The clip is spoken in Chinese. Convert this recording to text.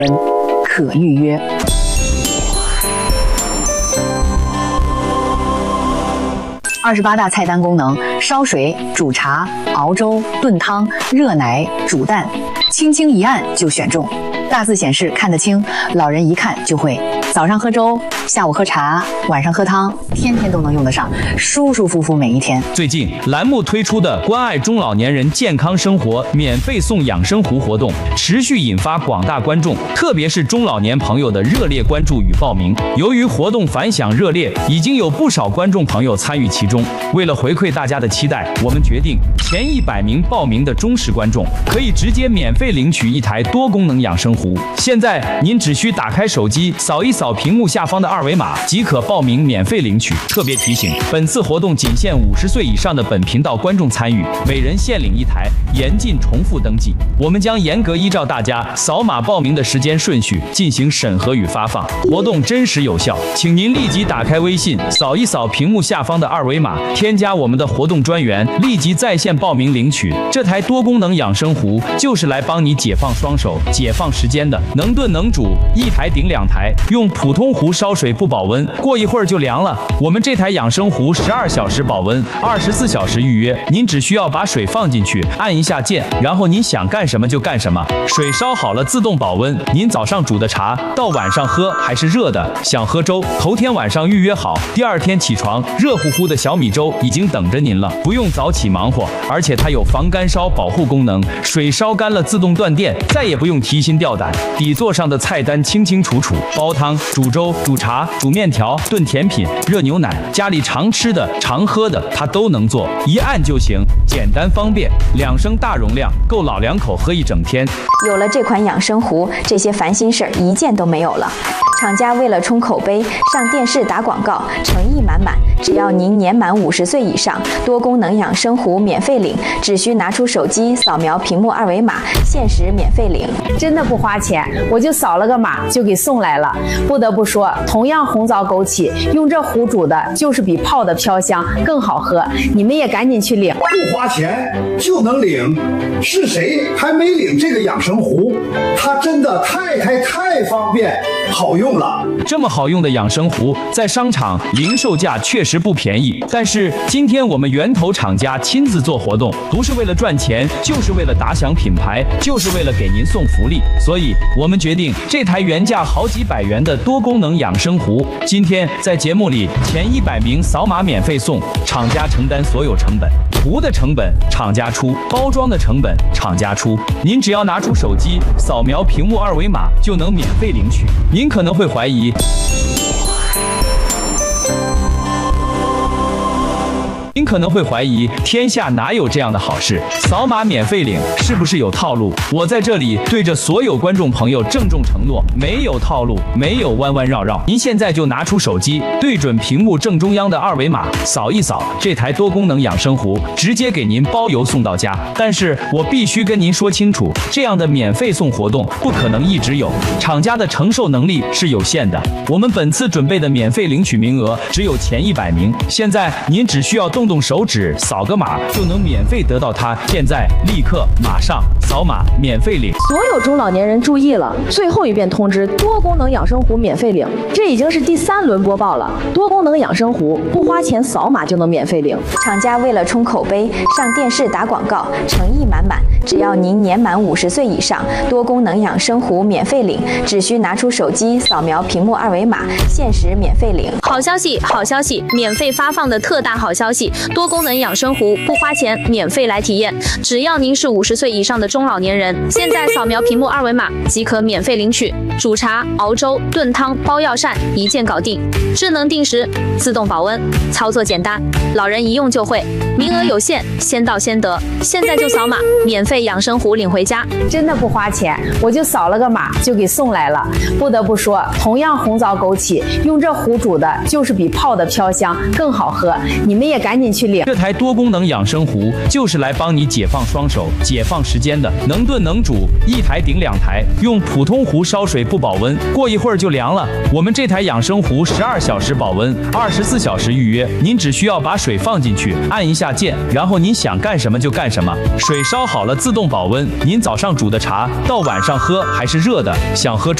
可预约。28大菜单功能：烧水、煮茶、熬粥、炖汤、热奶、煮蛋，轻轻一按就选中。大字显示看得清，老人一看就会。早上喝粥，下午喝茶，晚上喝汤，天天都能用得上，舒舒服服每一天。 最近栏目推出的关爱中老年人健康生活免费送养生壶活动，持续引发广大观众，特别是中老年朋友的热烈关注与报名。由于活动反响热烈，已经有不少观众朋友参与其中。为了回馈大家的期待，我们决定前100名报名的忠实观众可以直接免费领取一台多功能养生壶。现在您只需打开手机，扫一扫屏幕下方的2维码，即可报名免费领取。特别提醒，本次活动仅限50岁以上的本频道观众参与，每人限领1台，严禁重复登记。我们将严格依照大家扫码报名的时间顺序进行审核与发放，活动真实有效，请您立即打开微信，扫一扫屏幕下方的2维码，添加我们的活动专员，立即在线报名领取。这台多功能养生壶就是来帮你解放双手、解放时间的，能炖能煮，1台顶2台，用普通壶烧水不保温，过一会儿就凉了。我们这台养生壶12小时保温，24小时预约。您只需要把水放进去，按一下键，然后您想干什么就干什么。水烧好了自动保温，您早上煮的茶到晚上喝还是热的。想喝粥，头天晚上预约好，第2天起床，热乎乎的小米粥已经等着您了，不用早起忙活。而且它有防干烧保护功能，水烧干了自动断电，再也不用提心吊胆。底座上的菜单清清楚楚，煲汤、煮粥、煮茶、煮面条、炖甜品、热牛奶，家里常吃的、常喝的，它都能做，一按就行，简单方便。2升大容量，够老两口喝一整天。 有了这款养生壶，这些烦心事儿一件都没有了。厂家为了冲口碑，上电视打广告，诚意满满。只要您年满50岁以上，多功能养生壶免费领，只需拿出手机扫描屏幕2维码，限时免费领。 真的不花钱，我就扫了个码就给送来了。不得不说，同样红枣枸杞，用这壶煮的就是比泡的飘香更好喝。你们也赶紧去领， 不花钱就能领。是谁还没领这个养生壶？它真的太方便好用了。 这么好用的养生壶，在商场零售价确实不便宜，但是今天我们源头厂家亲自做活动，不是为了赚钱，就是为了打响品牌，就是为了给您送福利。所以我们决定，这台原价好几百元的多功能养生壶，今天在节目里前100名扫码免费送，厂家承担所有成本，壶的成本厂家出，包装的成本厂家出，您只要拿出手机扫描屏幕2维码就能免费领取。您可能会怀疑，天下哪有这样的好事？扫码免费领是不是有套路？我在这里对着所有观众朋友郑重承诺，没有套路，没有弯弯绕绕。您现在就拿出手机，对准屏幕正中央的2维码，扫一扫，这台多功能养生壶直接给您包邮送到家。但是我必须跟您说清楚，这样的免费送活动不可能一直有，厂家的承受能力是有限的。我们本次准备的免费领取名额只有前100名，现在您只需要动手指扫个码就能免费得到它。现在立刻马上扫码免费领。 所有中老年人注意了，最后一遍通知，多功能养生壶免费领，这已经是第3轮播报了。多功能养生壶不花钱，扫码就能免费领。 厂家为了冲口碑，上电视打广告，诚意满满。只要您年满50岁以上，多功能养生壶免费领，只需拿出手机扫描屏幕2维码，限时免费领。 好消息，好消息！免费发放的特大好消息，多功能养生壶不花钱，免费来体验。只要您是50岁以上的中老年人，现在扫描屏幕2维码即可免费领取。煮茶、熬粥、炖汤、包药膳，一键搞定。智能定时，自动保温，操作简单，老人一用就会。名额有限，先到先得。现在就扫码，免费养生壶领回家。 真的不花钱，我就扫了个码就给送来了。不得不说，同样红枣枸杞，用这壶煮的就是比泡的飘香更好喝。你们也赶紧紧去领。 这台多功能养生壶就是来帮你解放双手、解放时间的，能炖能煮，一台顶2台，用普通壶烧水不保温，过一会儿就凉了。我们这台养生壶12小时保温，24小时预约，您只需要把水放进去，按一下键，然后您想干什么就干什么，水烧好了自动保温，您早上煮的茶到晚上喝还是热的，想喝